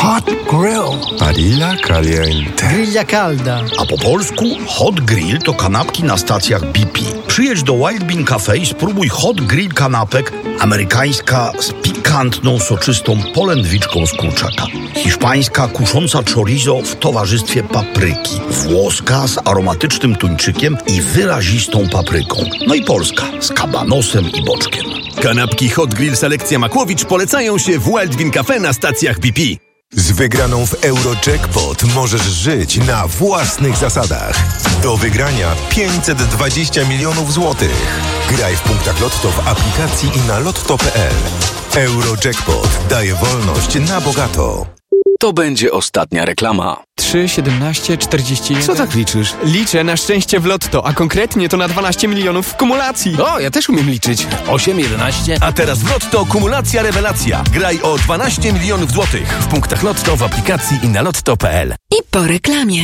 Hot grill. Parrilla caliente. Grilla calda. A po polsku Hot Grill to kanapki na stacjach BP. Przyjedź do Wild Bean Cafe i spróbuj Hot Grill kanapek, amerykańska z pikantną, soczystą polędwiczką z kurczaka. Hiszpańska kusząca chorizo w towarzystwie papryki. Włoska z aromatycznym tuńczykiem i wyrazistą papryką. No i polska z kabanosem i boczkiem. Kanapki Hot Grill Selekcja Makłowicz polecają się w Wild Bean Cafe na stacjach BP. Z wygraną w Eurojackpot możesz żyć na własnych zasadach. Do wygrania 520 milionów złotych. Graj w punktach Lotto w aplikacji i na lotto.pl. Eurojackpot daje wolność na bogato. To będzie ostatnia reklama. 3, 17, 41... Co tak liczysz? Liczę na szczęście w Lotto, a konkretnie to na 12 milionów w kumulacji. O, ja też umiem liczyć. 8, 11... A teraz w Lotto kumulacja rewelacja. Graj o 12 milionów złotych w punktach Lotto w aplikacji i na lotto.pl. I po reklamie.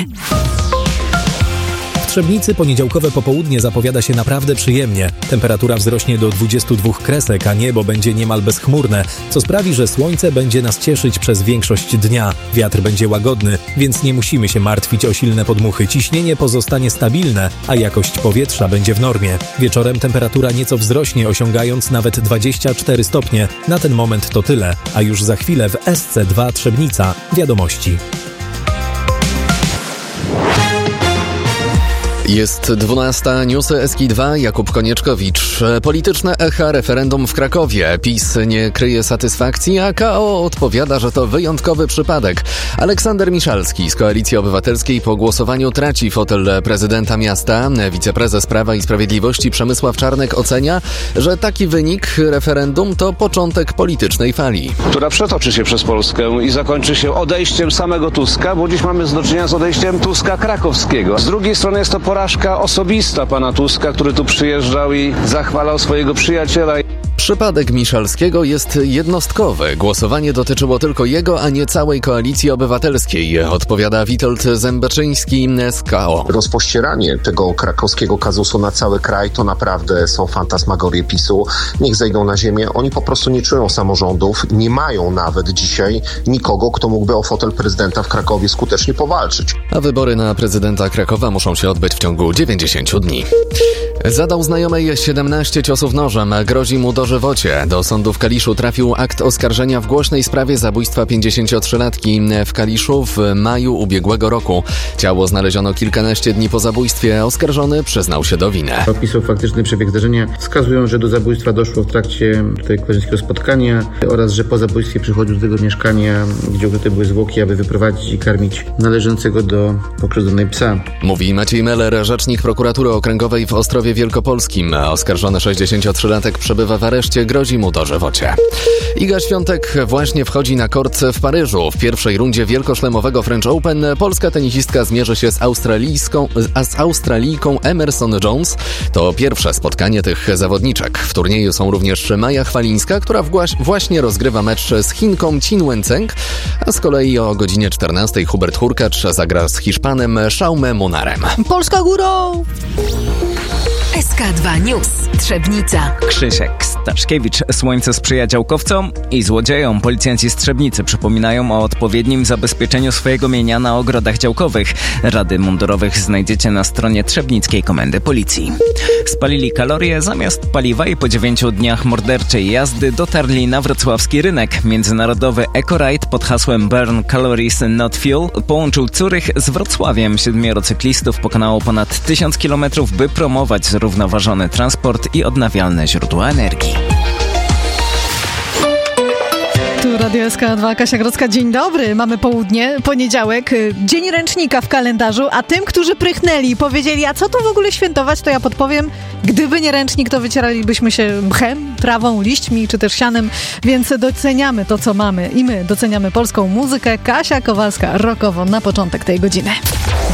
W Trzebnicy poniedziałkowe popołudnie zapowiada się naprawdę przyjemnie. Temperatura wzrośnie do 22 kresek, a niebo będzie niemal bezchmurne, co sprawi, że słońce będzie nas cieszyć przez większość dnia. Wiatr będzie łagodny, więc nie musimy się martwić o silne podmuchy. Ciśnienie pozostanie stabilne, a jakość powietrza będzie w normie. Wieczorem temperatura nieco wzrośnie, osiągając nawet 24 stopnie. Na ten moment to tyle, a już za chwilę w SC2 Trzebnica. Wiadomości. Jest 12, newsy SK2, Jakub Konieczkowicz. Polityczne echa referendum w Krakowie. PiS nie kryje satysfakcji, a KO odpowiada, że to wyjątkowy przypadek. Aleksander Miszalski z Koalicji Obywatelskiej po głosowaniu traci fotel prezydenta miasta. Wiceprezes Prawa i Sprawiedliwości Przemysław Czarnek ocenia, że taki wynik referendum to początek politycznej fali, która przetoczy się przez Polskę i zakończy się odejściem samego Tuska, bo dziś mamy do czynienia z odejściem Tuska krakowskiego. Z drugiej strony jest to porażka osobista pana Tuska, który tu przyjeżdżał i zachwalał swojego przyjaciela. Przypadek Miszalskiego jest jednostkowy. Głosowanie dotyczyło tylko jego, a nie całej Koalicji Obywatelskiej, odpowiada Witold Zębeczyński z KO. Rozpościeranie tego krakowskiego kazusu na cały kraj to naprawdę są fantasmagorie PiS-u. Niech zejdą na ziemię. Oni po prostu nie czują samorządów, nie mają nawet dzisiaj nikogo, kto mógłby o fotel prezydenta w Krakowie skutecznie powalczyć. A wybory na prezydenta Krakowa muszą się odbyć w ciągu 90 dni. Zadał znajomej 17 ciosów nożem, grozi mu dożywocie. Do sądu w Kaliszu trafił akt oskarżenia w głośnej sprawie zabójstwa 53-latki w Kaliszu w maju ubiegłego roku. Ciało znaleziono kilkanaście dni po zabójstwie. Oskarżony przyznał się do winy. Opisał faktyczny przebieg zdarzenia. Wskazują, że do zabójstwa doszło w trakcie koleżeńskiego spotkania oraz, że po zabójstwie przychodził do tego mieszkania, gdzie ukryte były zwłoki, aby wyprowadzić i karmić należącego do pokrzywdzonej psa. Mówi Maciej Meller, rzecznik prokuratury okręgowej w Ostrowie Wielkopolskim. Oskarżony 63-latek przebywa w areszcie, grozi mu dożywocie. Iga Świątek właśnie wchodzi na kort w Paryżu. W pierwszej rundzie wielkoszlemowego French Open polska tenisistka zmierzy się z Australijką Emerson Jones. To pierwsze spotkanie tych zawodniczek. W turnieju są również Maja Chwalińska, która właśnie rozgrywa mecz z Chinką Chin Wenceng, a z kolei o godzinie 14 Hubert Hurkacz zagra z Hiszpanem Jaume Munarem. Polska górą! SK2 News. Trzebnica. Krzysiek Staszkiewicz. Słońce sprzyja działkowcom i złodziejom. Policjanci z Trzebnicy przypominają o odpowiednim zabezpieczeniu swojego mienia na ogrodach działkowych. Rady mundurowych znajdziecie na stronie Trzebnickiej Komendy Policji. Spalili kalorie zamiast paliwa i po 9 dniach morderczej jazdy dotarli na wrocławski rynek. Międzynarodowy Eco-Ride pod hasłem Burn Calories Not Fuel połączył Curych z Wrocławiem. 7 cyklistów pokonało ponad 1000 km, by promować zrównoważony transport i odnawialne źródła energii. Tu Radio SK2, Kasia Grodzka. Dzień dobry, mamy południe, poniedziałek, dzień ręcznika w kalendarzu, a tym, którzy prychnęli i powiedzieli, a co tu w ogóle świętować, to ja podpowiem, gdyby nie ręcznik, to wycieralibyśmy się mchem, trawą, liśćmi, czy też sianem, więc doceniamy to, co mamy i my doceniamy polską muzykę. Kasia Kowalska, rockowo na początek tej godziny.